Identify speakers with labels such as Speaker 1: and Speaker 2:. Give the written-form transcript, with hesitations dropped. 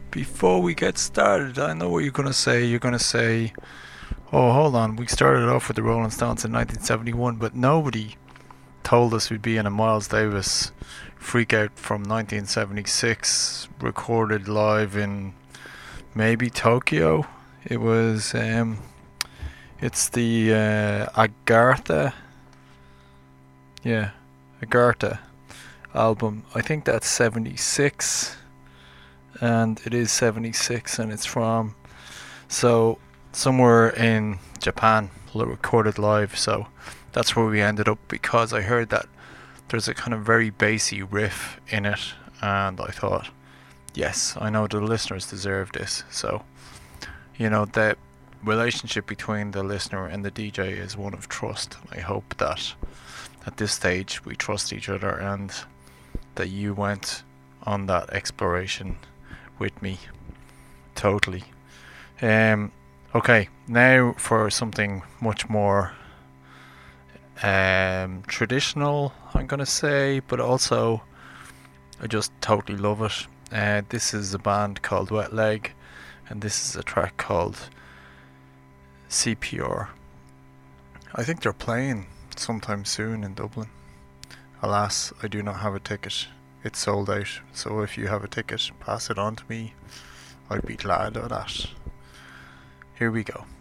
Speaker 1: Before we get started, I know what you're gonna say. You're gonna say, "Oh, hold on. We started off with the Rolling Stones in 1971, but nobody told us we'd be in a Miles Davis freakout from 1976, recorded live in maybe Tokyo. It was, it's the Agartha, yeah, Agartha album. I think that's 76, and it is 76, and it's from somewhere in Japan, recorded live. So that's where we ended up because I heard that there's a kind of very bassy riff in it, and I thought, yes, I know the listeners deserve this. So, the relationship between the listener and the DJ is one of trust. I hope that at this stage we trust each other and that you went on that exploration with me totally. Okay, now for something much more traditional, I'm gonna say, but also I just totally love it. This is a band called Wet Leg, and this is a track called CPR. I think they're playing sometime soon in Dublin. Alas, I do not have a ticket. It's sold out, so if you have a ticket, pass it on to me. I'd be glad of that. Here we go.